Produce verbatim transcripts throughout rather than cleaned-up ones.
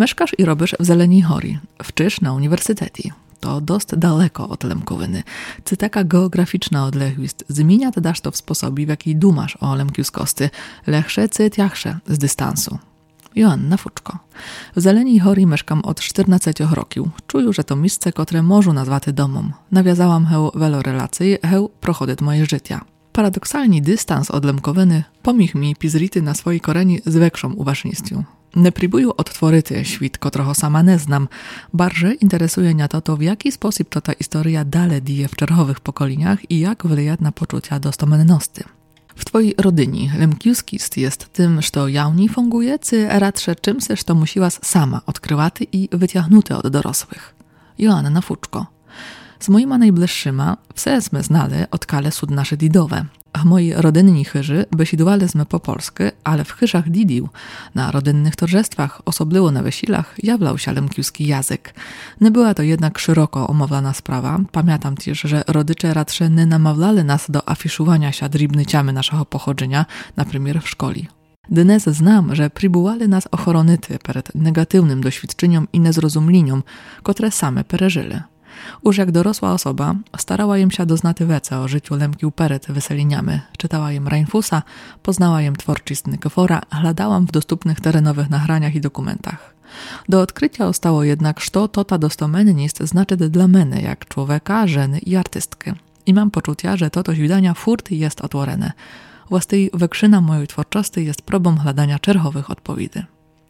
Meszkasz i robisz w Zelenій Горі, вчиш na uniwersytecie. To dost daleko od Lemkowiny. Cy taka geograficzna odległość zmienia też to w sposobie, w jaki dumasz o lemkiuskosty, lechsze cy tiachsze z dystansu. Joanna Fuczko. W Zelenій Горі mieszkam od czternastego roku. Czuję, że to miejsce, które możu nazwaty domom. Nawiązałam heł wiele relacji, heł prochodyt moje życia. Paradoksalnie dystans od Lemkowiny pomich mi pizrity na swojej koreni z większą uważnością. Nie próbuję odtworzyć świat, którego sama nie znam. Bardziej interesuje mnie to, to, w jaki sposób to ta historia dalej dzieje w czerwowych pokoleniach i jak wpływa na poczucia dostomenności. W twojej rodyni lemkiuskist jest tym, co jawnie funguje, czy raczej czymś, co musiłaś sama odkrywać i wyciągnąć od dorosłych? Joanna Fuczko. Z moimi najbliższyma wsesmy znali odkale sud nasze didowe. W mojej rodynni chyży besidowaliśmy po polsku, ale w chyżach didił, na rodynnych torzestwach, osobliwo na wesilach, jawlał się lemkiuski język. Nie była to jednak szeroko omawiana sprawa. Pamiętam też, że rodycze raczej nie namawiali nas do afiszowania się drobnyciami naszego pochodzenia, na przykład w szkole. Dnes znam, że przybywały nas ochoronyty przed negatywnym doświadczeniem i niezrozumieniem, które same przeżyli. Już jak dorosła osoba starała jem się doznaty wece o życiu Lemkiu przed wyseleniami. Czytała jem Reinfusa, poznała jem twórczość Nikefora, hladałam w dostępnych terenowych nagraniach i dokumentach. Do odkrycia ostało jednak, co to ta dostomenność znaczy dla mnie, jak człowieka, żeny i artystki. I mam poczucie, że to to widania furt jest otworene. Właściwie wykrzyna mojej twórczości jest probą hladania czerwowych odpowiedzi.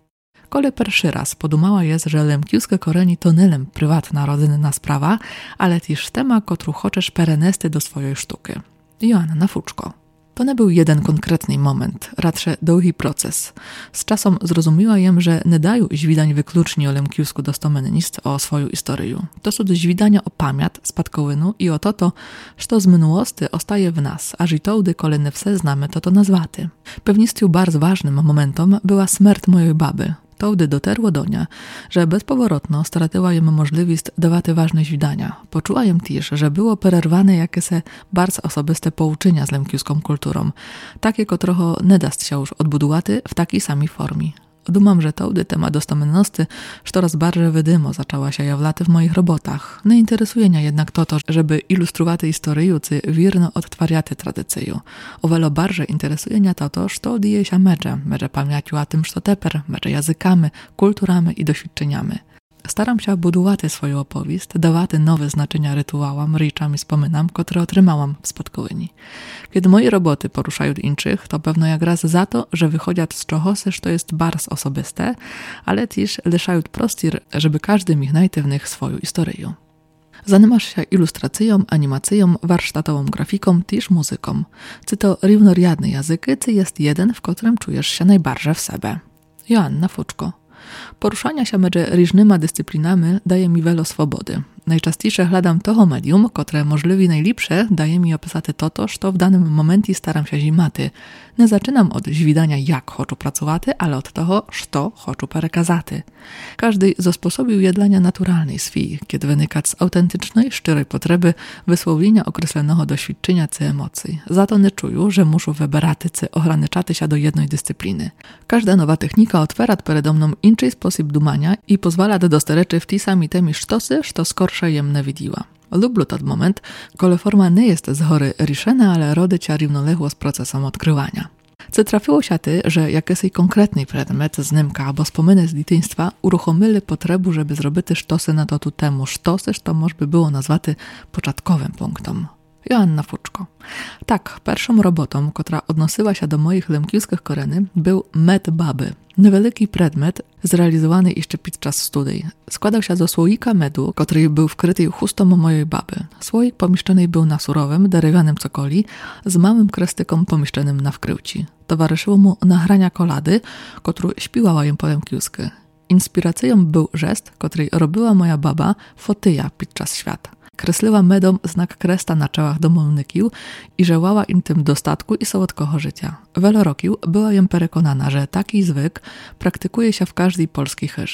Kole pierwszy raz podumała jest, że lemkiuskie koreni to nie lem prywatna, rodzinna sprawa, ale też tema, którą chcesz perenesty do swojej sztuki. Joanna Fuczko. To nie był jeden konkretny moment, raczej długi proces. Z czasem zrozumiała jem, że nie dają żwidań wyklucznie o lemkiusku dostomenność o swoją historię. To są żwidania o pamięt, spadkowinu i o to, to, co z minułosti ostaje w nas, aż i to, gdy kolejne wse znamy, to to nazwaty. Pewnie bardzo ważnym momentem była śmierć mojej baby. To, gdy dotarło do niej, że bezpowrotno straciła jem możliwość dawaty ważne żwidania. Poczuła jem też, że było przerwane jakieś bardzo osobiste pouczenia z lemkiuską kulturą, takie, którego nie da się już odbudować w takiej samej formie. Dumam, że to, gdy temat dostomenności coraz bardziej wiadomo zaczęła się jawlać w moich robotach. Nie interesuje mnie jednak to, to żeby ilustrować historię, czy wierno odtwarzać tradycję. O wiele bardziej interesuje mnie to, to, co dzieje się mecze, mecze pamięciu o tym, co teper, mecze językami, kulturami i doświadczeniami. Staram się budować swoją opowieść, dawać nowe znaczenia rytuałom, ryczom i wspominam, które otrzymałam w spadkołyni. Kiedy moje roboty poruszają innych, to pewno jak raz za to, że wychodzą z czegoś, to jest bardzo osobiste, ale też liszają prostor, żeby każdy miał znajти w nich swoją historię. Zajmujesz się ilustracją, animacją, warsztatową grafiką, też muzyką. Czy to równoriadne języki, czy jest jeden, w którym czujesz się najbardziej w sobie? Joanna Fuczko. Poruszania się między różnymi dyscyplinami daje mi wiele swobody. Najczęściej hladam toho medium, które możliwie najlepsze daje mi opisać to, to, co w danym momencie staram się zimaty. Nie zaczynam od żwidania, jak chcę pracować, ale od tego, co chcę przekazać. Każdy ze sposobił jedlania naturalnej swej, kiedy wynika z autentycznej, szczerej potrzeby wysłowienia określonego doświadczenia czy emocji. Za to nie czuję, że muszę wybierać czy ograniczać się do jednej dyscypliny. Każda nowa technika otwiera przede mną inny sposób dumania i pozwala dostarczyć w tej samej temie sztosy, co skorsze jem nie widziła. Lubię ten moment, kiedy forma nie jest z góry riszena, ale rody cię równoległo z procesem odkrywania. Czy trafiło się ty, że jakiś konkretny przedmiot, znymka albo wspominy z dzieciństwa uruchomili potrzebę, żeby zrobić sztosy na to tu temu sztosy, to może by było nazwaty początkowym punktem? Joanna Fuczko. Tak, pierwszą robotą, która odnosiła się do moich lemkiuskich koreni, był med baby. Niewielki przedmiot zrealizowany jeszcze podczas studiów. Składał się ze słoika medu, który był wkryty chustą mojej baby. Słoik pomieszczony był na surowym, drewnianym cokoli z małym krestyką pomieszczonym na wkryłci. Towarzyszyło mu nagrania kolady, którą śpiewała jem po lemkiusku. Inspiracją był gest, który robiła moja baba fotyja podczas świata. Kresliła medom znak kresta na czołach domowników i żałała im tym dostatku i słodkiego życia. Wiele roków była jem przekonana, że taki zwyk praktykuje się w każdej polskiej chyży.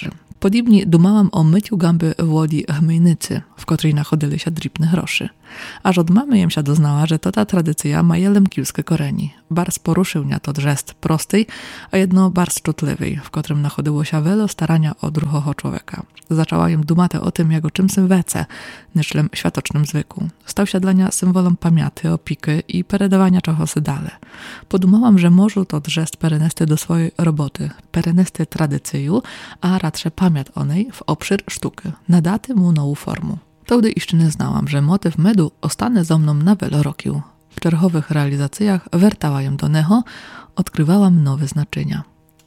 Podobnie dumałam o myciu gęby w łodzi Chmielnicy, w której nachodzili się drobne groszy. Aż od mamy jem się doznała, że to ta tradycja ma lemkielskie koreni. Bars poruszył mnie to drzest prostej, a jedno bars czutliwej, w którym nachodziło się wiele starania o drugiego człowieka. Zaczęła jem dumać o tym, jak o czym się wece, niczym światocznym zwykł. Stał się dla niej symbolem pamięty, opiki i peredowania czegoś dalej. Podumałam, że może to drzest perenesty do swojej roboty, perenesty tradycyju, a radsze pamięt o niej w obszar sztuki, nadaty mu nową formę. Wtedy jeszcze nie znałam, że motyw medu ostanie ze mną na wiele rokił. W czerwowych realizacjach wertałam do neho, odkrywałam nowe znaczenia.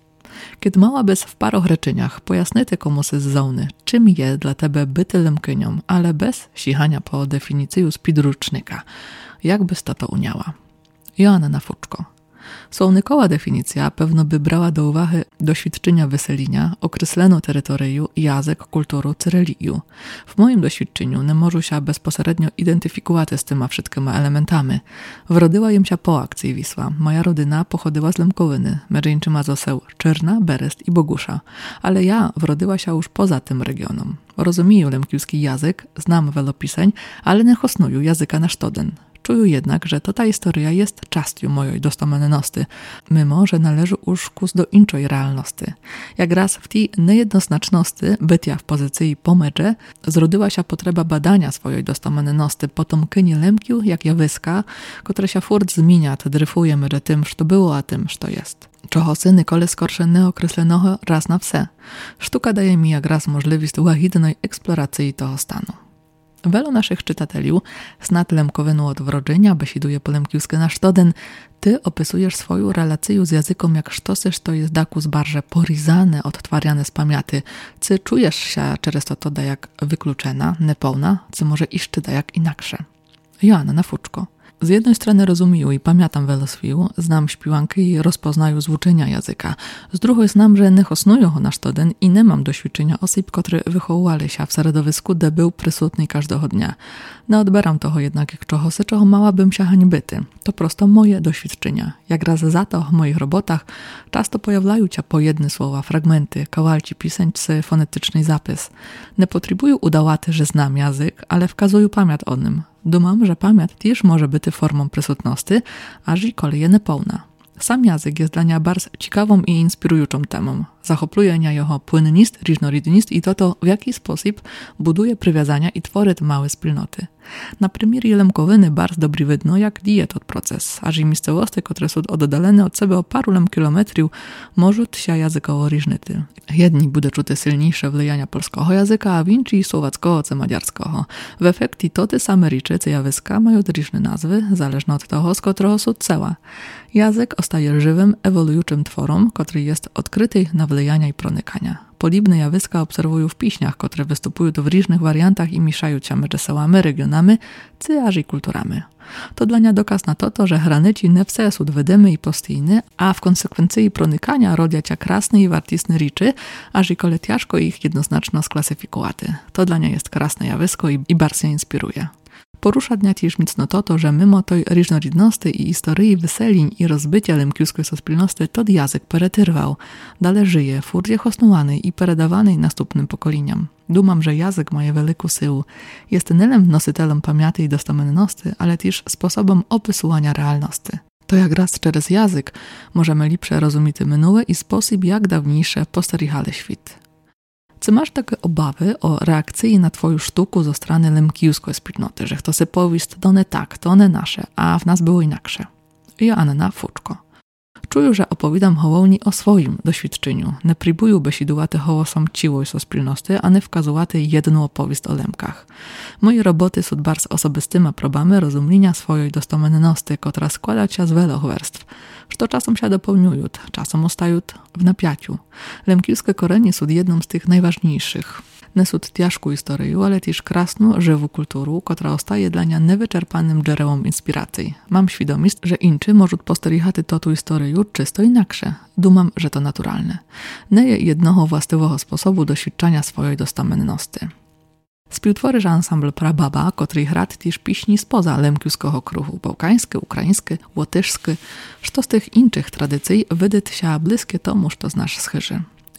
Kiedy mała bez w paru reczeniach pojasnity komuś z zony, czym je dla tebe byty lemkynią, ale bez sichania po definiciju z podręcznika, jakbyś to to uniała. Joanna Fuczko. Słownykowa definicja pewno by brała do uwagi doświadczenia weselinia, określoną terytorium, język, kulturę czy religię. W moim doświadczeniu nie może się bezpośrednio identyfikować z tyma wszystkimi elementami. Wrodyła jem się po akcji Wisła. Moja rodzina pochodziła z Lemkowyny, mężczyźni Mazoseł, Czerna, Berest i Bogusza. Ale ja wrodyła się już poza tym regionom. Rozumieję lemkielski język, znam wiele piseń, ale nie hosnuję języka na sztoden. Czuję jednak, że to ta historia jest częścią mojej dostomenności, mimo że należy już do innej realności. Jak raz w tej niejednoznaczności bycia w pozycji pomedze zrodziła się potrzeba badania swojej dostomenności potomkyni lemkiu jak jawyska, które się furt zmienia, to dryfuje między tym, co było, a tym, co jest. Czego Nikole skorsze neokreślonego raz na wse. Sztuka daje mi jak raz możliwość łahidnej eksploracji tego stanu. Wielu naszych czytateli znad Lemkowynu od wrodzenia, besiduje po lemkielsku na sztoden. Ty opisujesz swoją relację z językiem, jak sztosysz to jest daku zbarże porizane, odtwarzane z pamięty. Czy czujesz się często to da jak wykluczena, niepełna, czy może jeszcze da jak inaksze? Joanna Fuczko. Z jednej strony rozumiem i pamiętam wiele swiu, znam śpiwanki i rozpoznaję złuczenia języka. Z drugiej znam, że nie hosnują ho na sztoden i nie mam doświadczenia osób, które wychowali się w środowisku, gdzie był przysutny każdego dnia. Nie odbieram toho jednak jak czegoś, czego małabym się hańbyty. To prosto moje doświadczenia. Jak raz za to w moich robotach często pojawiają się po jedne słowa, fragmenty, kawałki pisań czy fonetyczny zapis. Nie potrzebuję udawaty, że znam język, ale wkazuję pamięć o nim. Dumam, że pamięć też może być formą przysutności, aż i kolej niepełna. Sam język jest dla niej bardzo ciekawą i inspirującą temą. Zachopluje niej jego płynność, różnorodność i to, to w jaki sposób buduje przywiązania i tworzy małe wspólnoty. Na przykładzie Lemkowyny bardzo dobrze widno, jak dzieje ten proces, aż i miejscowości, które są oddalone od siebie o paru lem kilometrów, mogą się językowo różnity. Jedni będą czuć silniejsze wlejania polskiego języka, a inni słowackiego czy madziarskiego. W efekcie to te same rzeczy, co jawyska, mają różne nazwy, zależne od tego, z którego są cała. Język ostaje żywym, ewoluującym tworem, który jest odkryty na wlejania i pronikania. Podobne jawiska obserwuję w piśniach, które występują w różnych wariantach i miszają się między sełami, regionami, czy aż i kulturami. To dla niej dokaz na to, że granici nie wse są widymy i postyjne, a w konsekwencji pronikania rodzą się krasne i wartistne rzeczy, aż i kole ciężko ich jednoznacznie sklasyfikować. To dla niej jest krasne jawisko i, i bardzo inspiruje. Porusza dnia też mocno to, że mimo tej różnorodności i historii weseliń i rozbycia lemkielskiej spólności to język peretyrwał. Dalej żyje, furt je hosnowany i peredawany następnym pokoleniom. Dumam, że język ma wielką siłę. Jest nie tylko nositelem pamięci i dostomenności, ale też sposobem opisywania realności. To jak raz przez język możemy lepsze rozumieć minłe i sposób, jak dawniejsze postarihale świat. Czy masz takie obawy o reakcji na twoją sztukę ze strony lemkielskiej wspólnoty, że kto se powie, to nie tak, to nie nasze, a w nas było inaksze? Joanna Fuczko. Czuję, że opowiadam hołowni o swoim doświadczeniu. Nie próbuję besidować hołosom ciłoj so wspólnoty, a nie wkazować jedną opowieść o lemkach. Moje roboty są bardzo osobistymi próbami rozumienia swojej dostomenności, która składa się z wielu warstw. To czasem się dopełniują, czasem ostają w napięciu. Lemkielskie korenie są jedną z tych najważniejszych. Nesą ciężką historię, ale też krasną, żywą kulturę, która ostaje dla niej niewyczerpanym dżerewem inspiracji. Mam świadomość, że inczy może postarihać to tu historię czysto inaksze. Dumam, że to naturalne. Nie jest jednego właściwego sposobu doświadczania swojej dostomenności. Spiłtworzy ansambl Prababa, który gra też piśni spoza lemkielskiego kruchu, bałkańskie, ukraińskie, łotyszskie, co z tych innych tradycji wydaje się bliskie tomu, co znasz z chyży.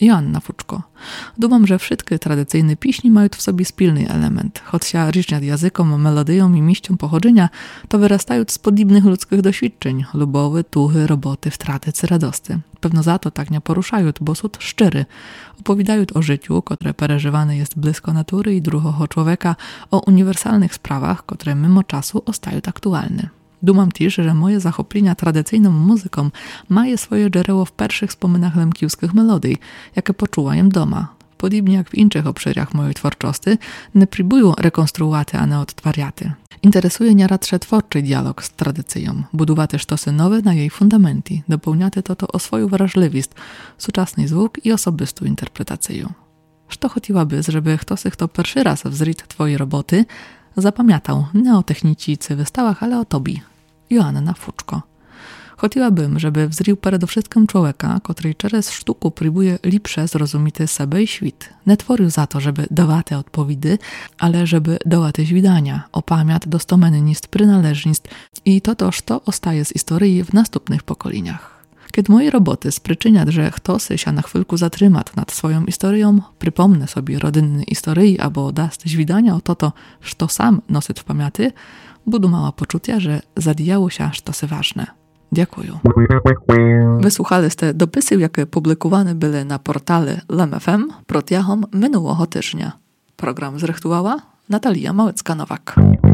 Joanna Fučko. Думам, że wszystkie tradycyjne pieśni mają w sobie spilny element. Choć się różnią jazykom, melodyją i miejscem pochodzenia, to wyrastają z podobnych ludzkich doświadczeń, lubowy, tuchy, roboty, wtraty czy radosty. Pewno za to tak nie poruszają, bo są szczery. Opowiadają o życiu, które przeżywane jest blisko natury i drugiego człowieka, o uniwersalnych sprawach, które mimo czasu ostają aktualne. Dumam też, że moje zachoplenia tradycyjną muzyką mają swoje źródło w pierwszych wspominach lemkiewskich melodii, jakie poczułem doma. Podobnie jak w innych obszarach mojej twórczości, nie próbuję rekonstruować, a nie odtwarzać. Interesuje mnie raczej twórczy dialog z tradycją, budować sztosy nowe na jej fundamenty, dopełniać to, to o swoją wrażliwość, współczesny zwuk i osobistą interpretację. Co chciałabyś, żeby ktoś, kto pierwszy raz wzryt twojej roboty, zapamiętał nie o technicy wystawach, ale o tobie. Joanna Fučko. Chciałabym, żeby wzrył przede wszystkim człowieka, który przez sztuku próbuje lepsze zrozumieć siebie i świat. Nie tworzył za to, żeby dawać odpowiedzi, ale żeby dawać widania, opamiętać dostomenność, przynależność i to to, co ostaje z historii w następnych pokoleniach. Kiedy moje roboty spriczyniać, że ktoś się na chwilkę zatrzyma nad swoją historią, przypomnę sobie rodzinne historii albo daсть widania o to, to, co sam nosi w pamięci, budu mała poczucia, że zadijało się sztosy ważne. Dziękuję. Wysłuchaliście dopisy, jakie publikowane były na portale Lem F M протягом minionego tygodnia. Program zrechtowała Natalia Małecka-Nowak.